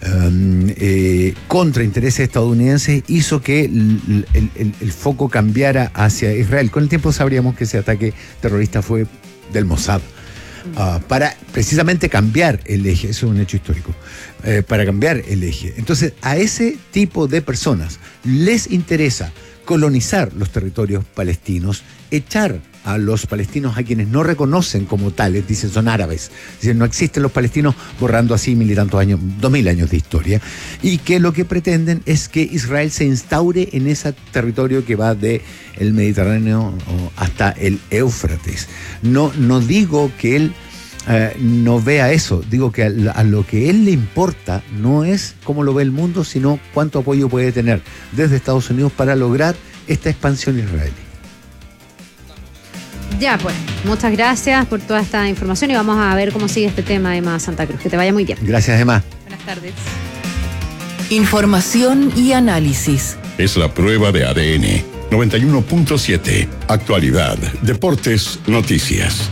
contra intereses estadounidenses hizo que el foco cambiara hacia Israel. Con el tiempo sabríamos que ese ataque terrorista fue del Mossad. Para precisamente cambiar el eje, eso es un hecho histórico, para cambiar el eje. Entonces, a ese tipo de personas les interesa colonizar los territorios palestinos, echar a los palestinos a quienes no reconocen como tales, dicen son árabes, dicen no existen los palestinos, borrando así 1000 y tantos años, 2000 años de historia, y que lo que pretenden es que Israel se instaure en ese territorio que va de el Mediterráneo hasta el Éufrates. No digo que él no vea eso, digo que a lo que él le importa no es cómo lo ve el mundo, sino cuánto apoyo puede tener desde Estados Unidos para lograr esta expansión israelí. Ya, pues, muchas gracias por toda esta información y vamos a ver cómo sigue este tema, Emma Santa Cruz. Que te vaya muy bien. Gracias, Emma. Buenas tardes. Información y análisis. Es la prueba de ADN. 91.7. Actualidad, deportes, noticias.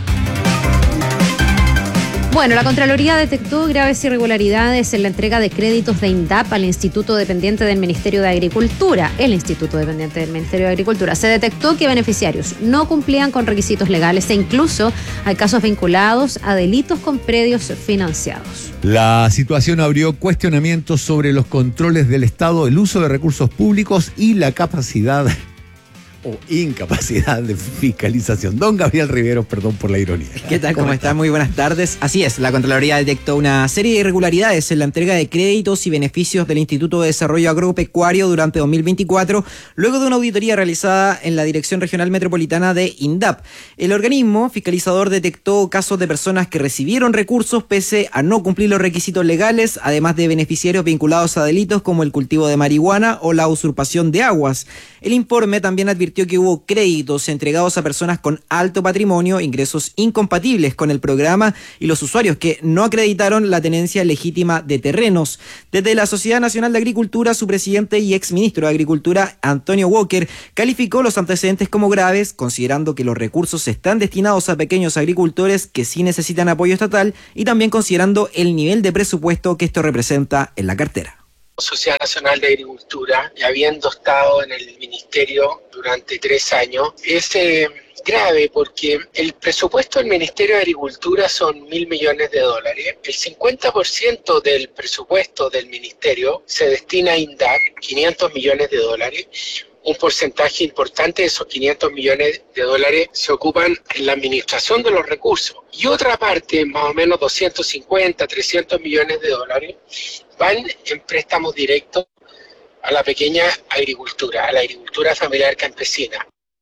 Bueno, la Contraloría detectó graves irregularidades en la entrega de créditos de INDAP al Instituto Dependiente del Ministerio de Agricultura. El Instituto Dependiente del Ministerio de Agricultura. Se detectó que beneficiarios no cumplían con requisitos legales e incluso hay casos vinculados a delitos con predios financiados. La situación abrió cuestionamientos sobre los controles del Estado, el uso de recursos públicos y la capacidad o incapacidad de fiscalización. Don Gabriel Riveros, perdón por la ironía. ¿Qué tal? ¿Cómo está? Muy buenas tardes. Así es, la Contraloría detectó una serie de irregularidades en la entrega de créditos y beneficios del Instituto de Desarrollo Agropecuario durante 2024, luego de una auditoría realizada en la Dirección Regional Metropolitana de INDAP. El organismo fiscalizador detectó casos de personas que recibieron recursos pese a no cumplir los requisitos legales, además de beneficiarios vinculados a delitos como el cultivo de marihuana o la usurpación de aguas. El informe también advirtió advirtió que hubo créditos entregados a personas con alto patrimonio, ingresos incompatibles con el programa y los usuarios que no acreditaron la tenencia legítima de terrenos. Desde la Sociedad Nacional de Agricultura, su presidente y exministro de Agricultura, Antonio Walker, calificó los antecedentes como graves, considerando que los recursos están destinados a pequeños agricultores que sí necesitan apoyo estatal y también considerando el nivel de presupuesto que esto representa en la cartera. Sociedad Nacional de Agricultura, y habiendo estado en el ministerio durante 3 años, es grave porque el presupuesto del Ministerio de Agricultura son $1.000 millones. El 50% del presupuesto del ministerio se destina a INDAP, $500 millones. Un porcentaje importante de esos $500 millones se ocupan en la administración de los recursos. Y otra parte, más o menos 250, 300 millones de dólares, van en préstamos directos a la pequeña agricultura, a la agricultura familiar campesina.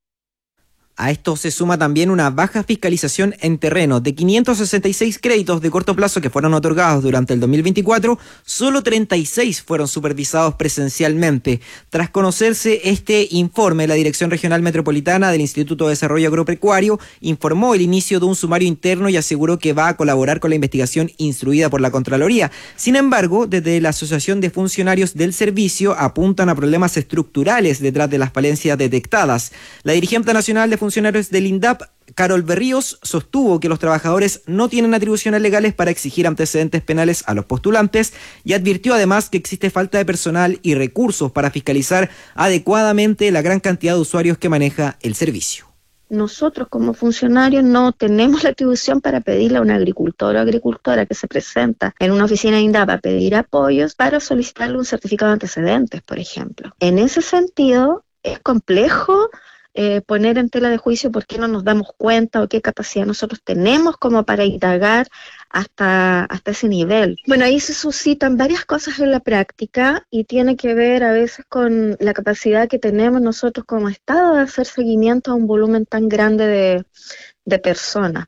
A esto se suma también una baja fiscalización en terreno. De 566 créditos de corto plazo que fueron otorgados durante el 2024, solo 36 fueron supervisados presencialmente. Tras conocerse este informe, la Dirección Regional Metropolitana del Instituto de Desarrollo Agropecuario informó el inicio de un sumario interno y aseguró que va a colaborar con la investigación instruida por la Contraloría. Sin embargo, desde la Asociación de Funcionarios del Servicio apuntan a problemas estructurales detrás de las falencias detectadas. La dirigente nacional de funcionarios del INDAP, Carol Berríos, sostuvo que los trabajadores no tienen atribuciones legales para exigir antecedentes penales a los postulantes y advirtió además que existe falta de personal y recursos para fiscalizar adecuadamente la gran cantidad de usuarios que maneja el servicio. Nosotros como funcionarios no tenemos la atribución para pedirle a un agricultor o agricultora que se presenta en una oficina de INDAP a pedir apoyos para solicitarle un certificado de antecedentes, por ejemplo. En ese sentido, es complejo poner en tela de juicio por qué no nos damos cuenta o qué capacidad nosotros tenemos como para indagar hasta ese nivel. Bueno, ahí se suscitan varias cosas en la práctica y tiene que ver a veces con la capacidad que tenemos nosotros como Estado de hacer seguimiento a un volumen tan grande de personas.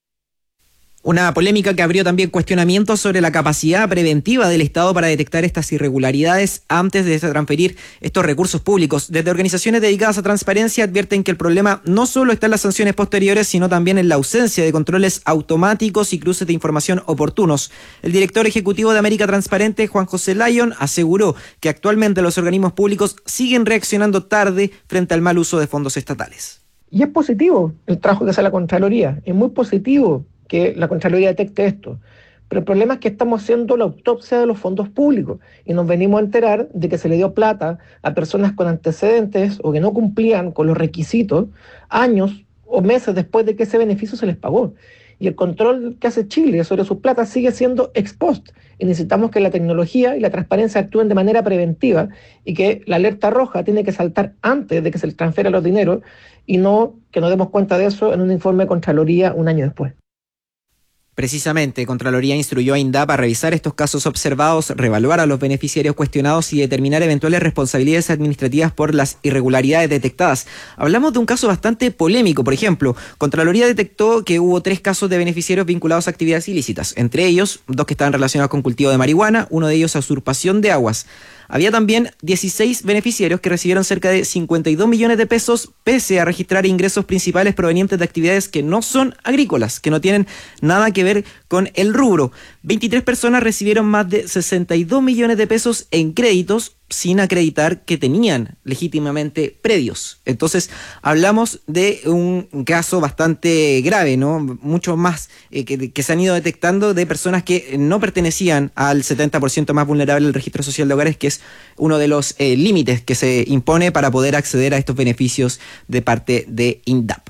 Una polémica que abrió también cuestionamientos sobre la capacidad preventiva del Estado para detectar estas irregularidades antes de transferir estos recursos públicos. Desde organizaciones dedicadas a transparencia advierten que el problema no solo está en las sanciones posteriores, sino también en la ausencia de controles automáticos y cruces de información oportunos. El director ejecutivo de América Transparente, Juan José Lyon, aseguró que actualmente los organismos públicos siguen reaccionando tarde frente al mal uso de fondos estatales. Y es positivo el trabajo que hace la Contraloría, es muy positivo que la Contraloría detecte esto. Pero el problema es que estamos haciendo la autopsia de los fondos públicos y nos venimos a enterar de que se le dio plata a personas con antecedentes o que no cumplían con los requisitos años o meses después de que ese beneficio se les pagó. Y el control que hace Chile sobre sus plata sigue siendo ex post. Y necesitamos que la tecnología y la transparencia actúen de manera preventiva y que la alerta roja tiene que saltar antes de que se les transfiera los dineros y no que nos demos cuenta de eso en un informe de Contraloría un año después. Precisamente, Contraloría instruyó a INDAP a revisar estos casos observados, reevaluar a los beneficiarios cuestionados y determinar eventuales responsabilidades administrativas por las irregularidades detectadas. Hablamos de un caso bastante polémico, por ejemplo, Contraloría detectó que hubo 3 casos de beneficiarios vinculados a actividades ilícitas, entre ellos 2 que estaban relacionados con cultivo de marihuana, uno de ellos a usurpación de aguas. Había también 16 beneficiarios que recibieron cerca de 52 millones de pesos pese a registrar ingresos principales provenientes de actividades que no son agrícolas, que no tienen nada que ver con el rubro. 23 personas recibieron más de 62 millones de pesos en créditos sin acreditar que tenían legítimamente predios. Entonces, hablamos de un caso bastante grave, ¿no? Mucho más que se han ido detectando de personas que no pertenecían al 70% más vulnerable del registro social de hogares, que es uno de los límites que se impone para poder acceder a estos beneficios de parte de INDAP.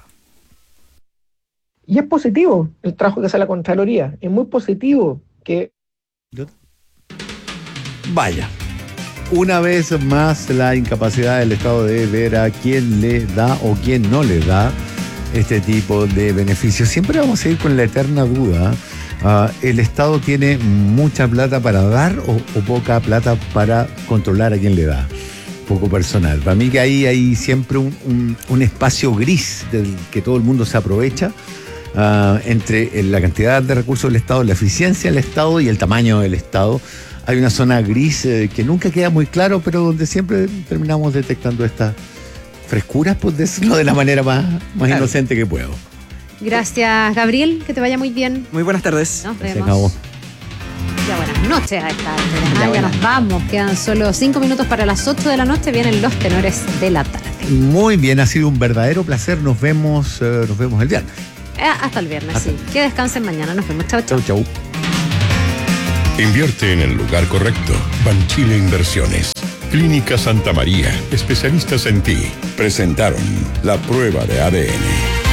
Y es positivo el trabajo que hace la Contraloría, es muy positivo que... Vaya. Una vez más, la incapacidad del Estado de ver a quién le da o quién no le da este tipo de beneficios. Siempre vamos a ir con la eterna duda. ¿El Estado tiene mucha plata para dar o poca plata para controlar a quién le da? Poco personal. Para mí que ahí hay siempre un espacio gris del que todo el mundo se aprovecha entre la cantidad de recursos del Estado, la eficiencia del Estado y el tamaño del Estado. Hay una zona gris que nunca queda muy claro, pero donde siempre terminamos detectando estas frescuras, por decirlo de la manera más inocente que puedo. Gracias, Gabriel, que te vaya muy bien. Muy buenas tardes. Nos Se vemos. acabó. Ya buenas noches a esta altura. Ya nos vamos, quedan solo 5 minutos para las 8 de la noche, vienen los tenores de la tarde. Muy bien, ha sido un verdadero placer. Nos vemos el viernes. Hasta el viernes, sí. Que descansen mañana. Nos vemos. Chau, chau. Chau. Invierte en el lugar correcto. Banchile Inversiones. Clínica Santa María, especialistas en ti, presentaron la prueba de ADN.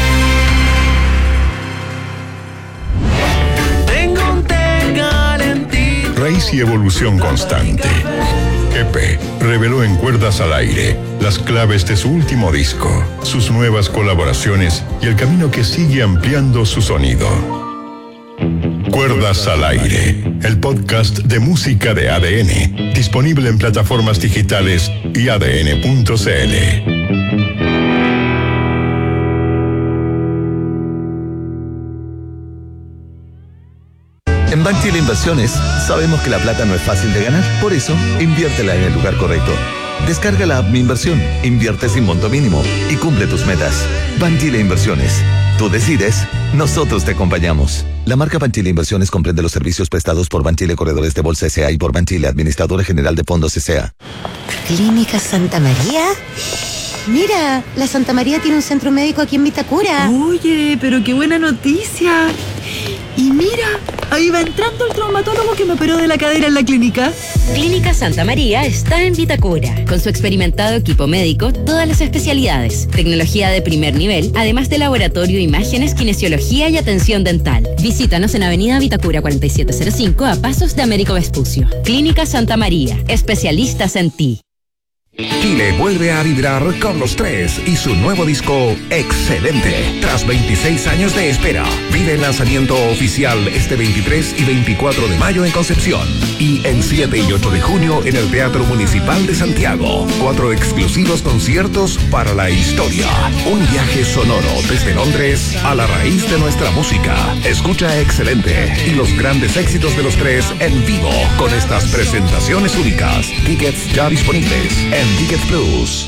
Tengo un té calentito. Raíz y evolución constante. EP reveló en Cuerdas al Aire las claves de su último disco, sus nuevas colaboraciones y el camino que sigue ampliando su sonido. Cuerdas al Aire, el podcast de música de ADN, disponible en plataformas digitales y adn.cl. En Banchile Inversiones sabemos que la plata no es fácil de ganar, por eso inviértela en el lugar correcto. Descarga la app Mi Inversión, invierte sin monto mínimo y cumple tus metas. Banchile Inversiones. Tú decides, nosotros te acompañamos. La marca Banchile Inversiones comprende los servicios prestados por Banchile Corredores de Bolsa S.A. y por Banchile, Administradora General de Fondos S.A. ¿Clínica Santa María? Mira, la Santa María tiene un centro médico aquí en Vitacura. Oye, pero qué buena noticia. Y mira, ahí va entrando el traumatólogo que me operó de la cadera en la clínica. Clínica Santa María está en Vitacura. Con su experimentado equipo médico, todas las especialidades, tecnología de primer nivel, además de laboratorio, imágenes, kinesiología y atención dental. Visítanos en Avenida Vitacura 4705 a pasos de Américo Vespucio. Clínica Santa María, especialistas en ti. Chile vuelve a vibrar con los tres y su nuevo disco Excelente. Tras 26 años de espera, vive el lanzamiento oficial este 23 y 24 de mayo en Concepción y el 7 y 8 de junio en el Teatro Municipal de Santiago. 4 exclusivos conciertos para la historia. Un viaje sonoro desde Londres a la raíz de nuestra música. Escucha Excelente y los grandes éxitos de los tres en vivo con estas presentaciones únicas. Tickets ya disponibles en Ticket Plus.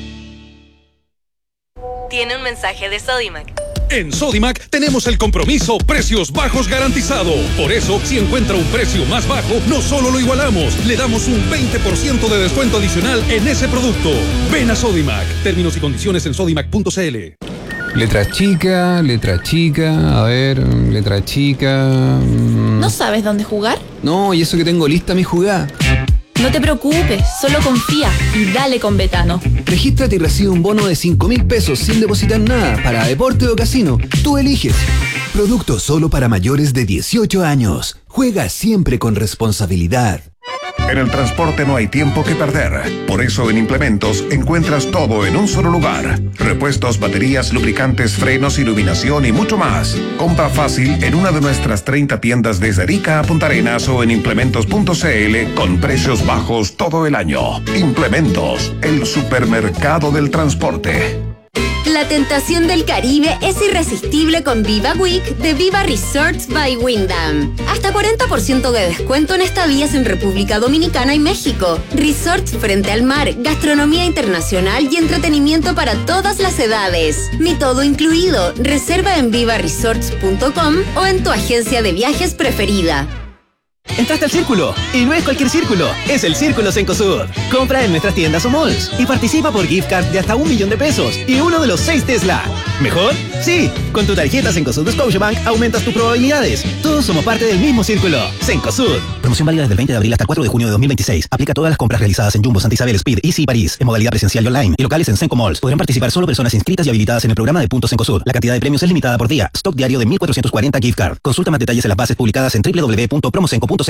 Tiene un mensaje de Sodimac. En Sodimac tenemos el compromiso precios bajos garantizado. Por eso, si encuentra un precio más bajo, no solo lo igualamos, le damos un 20% de descuento adicional en ese producto. Ven a Sodimac. Términos y condiciones en sodimac.cl. Letra chica, a ver, letra chica. ¿No sabes dónde jugar? No, y eso que tengo lista mi jugada. No te preocupes, solo confía y dale con Betano. Regístrate y recibe un bono de 5.000 pesos sin depositar nada para deporte o casino. Tú eliges. Producto solo para mayores de 18 años. Juega siempre con responsabilidad. En el transporte no hay tiempo que perder. Por eso en Implementos encuentras todo en un solo lugar. Repuestos, baterías, lubricantes, frenos, iluminación y mucho más. Compra fácil en una de nuestras 30 tiendas desde Arica a Punta Arenas o en implementos.cl con precios bajos todo el año. Implementos, el supermercado del transporte. La tentación del Caribe es irresistible con Viva Week de Viva Resorts by Wyndham. Hasta 40% de descuento en estadías en República Dominicana y México. Resorts frente al mar, gastronomía internacional y entretenimiento para todas las edades. Mi todo incluido. Reserva en vivaresorts.com o en tu agencia de viajes preferida. Entraste al Círculo, y no es cualquier círculo, es el Círculo Cencosud. Compra en nuestras tiendas o malls y participa por gift card de hasta $1.000.000 y uno de los 6 Tesla. ¿Mejor? Sí, con tu tarjeta Cencosud de Scotiabank aumentas tus probabilidades. Todos somos parte del mismo Círculo. Cencosud. Promoción válida desde el 20 de abril hasta el 4 de junio de 2026. Aplica a todas las compras realizadas en Jumbo, Santa Isabel, Speed, Easy y París, en modalidad presencial y online, y locales en Cenco Malls. Podrán participar solo personas inscritas y habilitadas en el programa de Puntos Cencosud. La cantidad de premios es limitada por día. Stock diario de 1.440 gift card. Consulta más detalles en las bases publicadas en www.promocenco.cl.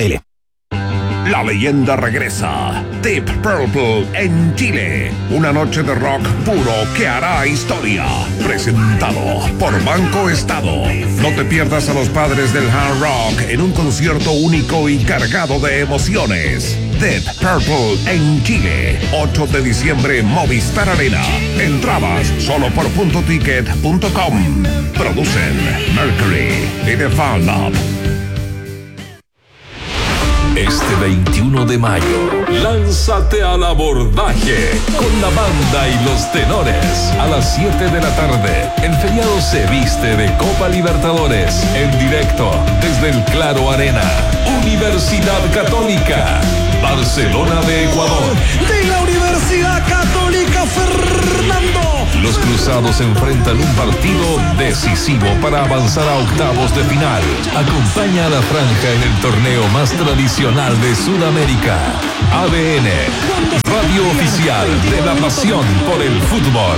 La leyenda regresa. Deep Purple en Chile. Una noche de rock puro que hará historia. Presentado por Banco Estado. No te pierdas a los padres del hard rock en un concierto único y cargado de emociones. Deep Purple en Chile. 8 de diciembre, Movistar Arena. Entradas solo por puntoticket.com. Producen Mercury y The Fan Lab. Este 21 de mayo, lánzate al abordaje con la banda y los tenores. A las 7 de la tarde, el feriado se viste de Copa Libertadores. En directo, desde el Claro Arena. Universidad Católica. Barcelona de Ecuador. De la Universidad Católica, Fernando. Los cruzados enfrentan un partido decisivo para avanzar a octavos de final. Acompaña a la franja en el torneo más tradicional de Sudamérica. ADN, radio oficial de la pasión por el fútbol.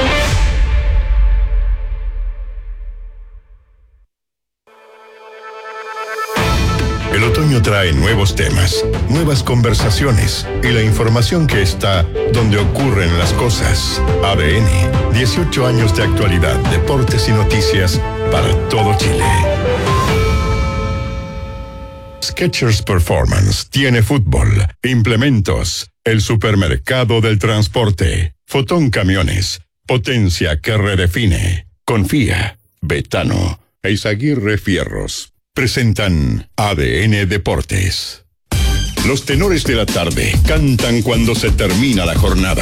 El otoño trae nuevos temas, nuevas conversaciones y la información que está donde ocurren las cosas. ADN, 18 años de actualidad, deportes y noticias para todo Chile. Skechers Performance tiene fútbol, implementos, el supermercado del transporte, Fotón Camiones, potencia que redefine. Confía, Betano, Eizaguirre Fierros. Presentan ADN Deportes. Los tenores de la tarde cantan cuando se termina la jornada.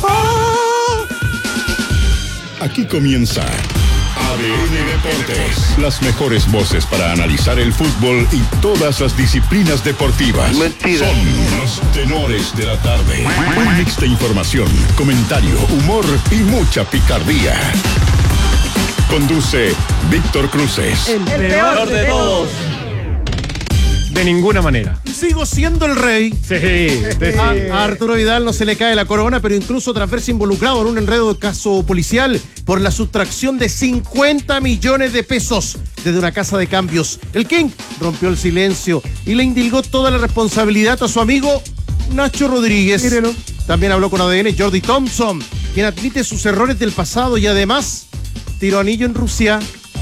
Aquí comienza ADN Deportes. Las mejores voces para analizar el fútbol y todas las disciplinas deportivas. Mentira. Son los tenores de la tarde. Un mix de información, comentario, humor y mucha picardía. Conduce Víctor Cruces. El peor de todos. De ninguna manera. Sigo siendo el rey. Sí. A Arturo Vidal no se le cae la corona, pero incluso tras verse involucrado en un enredo de caso policial por la sustracción de 50 millones de pesos desde una casa de cambios. El King rompió el silencio y le indilgó toda la responsabilidad a su amigo Nacho Rodríguez. Mírelo. También habló con ADN Jordi Thompson, quien admite sus errores del pasado y además tiró anillo en Rusia.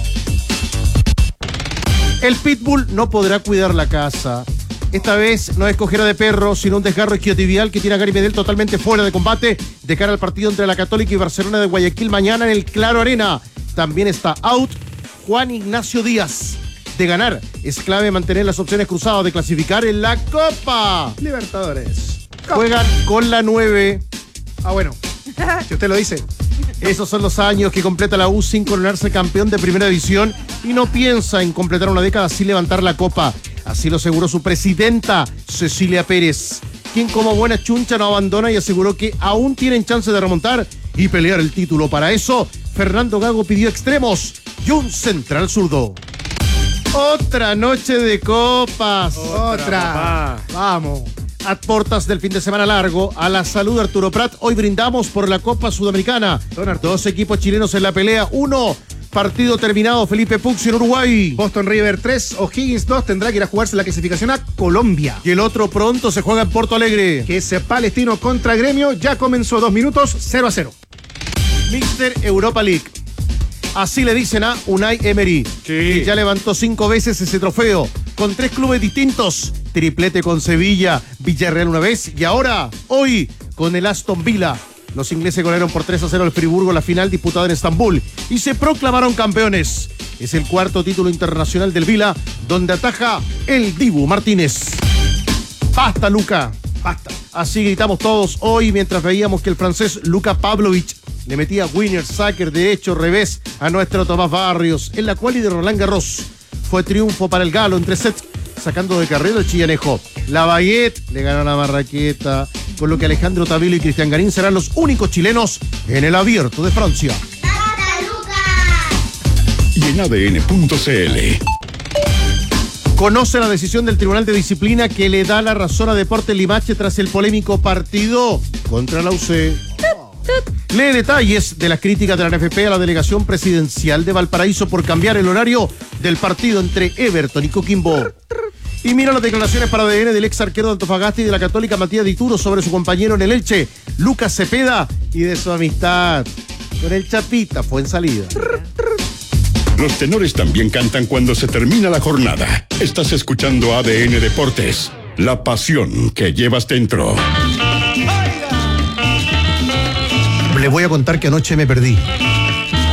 El Pitbull no podrá cuidar la casa. Esta vez no es cojera de perro, sino un desgarro isquiotibial que tiene a Gary Medel totalmente fuera de combate de cara al partido entre la Católica y Barcelona de Guayaquil mañana en el Claro Arena. También está out Juan Ignacio Díaz. De ganar, es clave mantener las opciones cruzadas de clasificar en la Copa Libertadores. Juegan con la 9. Ah, bueno. Si usted lo dice. Esos son los años que completa la U sin coronarse campeón de primera división y no piensa en completar una década sin levantar la copa. Así lo aseguró su presidenta, Cecilia Pérez, quien como buena chuncha no abandona y aseguró que aún tienen chance de remontar y pelear el título. Para eso, Fernando Gago pidió extremos y un central zurdo. Otra noche de copas. Otra. Vamos. A portas del fin de semana largo, a la salud de Arturo Prat, hoy brindamos por la Copa Sudamericana. Dos equipos chilenos en la pelea. 1, partido terminado, Felipe Pucci en Uruguay. Boston River 3, O'Higgins 2, tendrá que ir a jugarse la clasificación a Colombia. Y el otro pronto se juega en Porto Alegre. Que ese Palestino contra Gremio ya comenzó 2 minutos, 0-0. Mister Europa League. Así le dicen a Unai Emery, que ya levantó 5 veces ese trofeo, con 3 clubes distintos. Triplete con Sevilla, Villarreal una vez y ahora, hoy, con el Aston Villa. Los ingleses ganaron por 3-0 al Friburgo en la final disputada en Estambul y se proclamaron campeones. Es el 4º título internacional del Villa, donde ataja el Dibu Martínez. Basta, Luka, basta. Así gritamos todos hoy mientras veíamos que el francés Luka Pavlovich le metía winner, sacker, derecho, revés a nuestro Tomás Barrios en la quali de Roland Garros. Fue triunfo para el galo en 3 sets, sacando de carrera el chillanejo. La Baguette le ganó a la Marraqueta, con lo que Alejandro Tavilo y Cristian Garín serán los únicos chilenos en el Abierto de Francia. Y en ADN.cl. Conoce la decisión del Tribunal de Disciplina que le da la razón a Deportes Limache tras el polémico partido contra la UC. Lee detalles de las críticas de la NFP a la delegación presidencial de Valparaíso por cambiar el horario del partido entre Everton y Coquimbo. Y mira las declaraciones para ADN del ex arquero de Antofagasta y de la Católica Matías Dituro sobre su compañero en el Elche, Lucas Cepeda, y de su amistad con el Chapita fue en salida. Los tenores también cantan cuando se termina la jornada. Estás escuchando ADN Deportes, la pasión que llevas dentro. Les voy a contar que anoche me perdí.